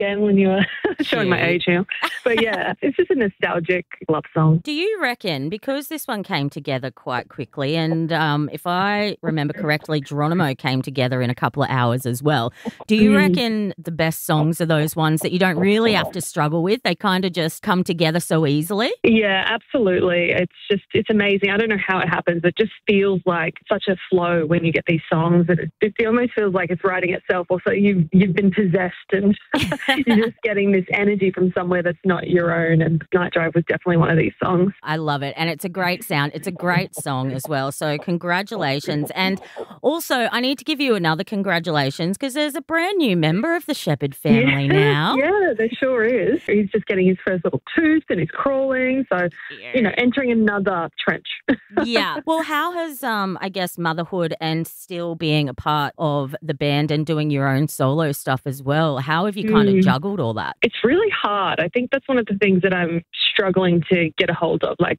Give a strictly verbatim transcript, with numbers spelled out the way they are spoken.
again when you were showing my Cute. age here. But yeah, it's just a nostalgic love song. Do you reckon, because this one came together quite quickly, and um, if I remember correctly, Geronimo came together in a couple of hours as well, do you Mm. reckon the best songs are those ones that you don't really have to struggle with? They kind of just come together so easily? Yeah, absolutely. It's just, it's amazing. I don't know how it happens. It just feels like such a flow when you get these songs. It, it almost feels like it's writing itself, or so you've, you've been possessed and you're just getting this energy from somewhere that's not your own. And Night Drive was definitely one of these songs. I love it. And it's a great sound. It's a great song as well. So congratulations. And also, I need to give you another congratulations because there's a brand new member of the Shepherd family yeah. now. Yeah, there sure is. He's just getting his first little tooth and he's crawling. So, Yeah. you know, entering another trench. Yeah. Well, how has, um, I guess, motherhood and still being a part of the band and doing your own solo stuff as well, how have you kind Mm. of juggled all that? It's really hard. I think that's one of the things that I'm struggling to get a hold of. Like,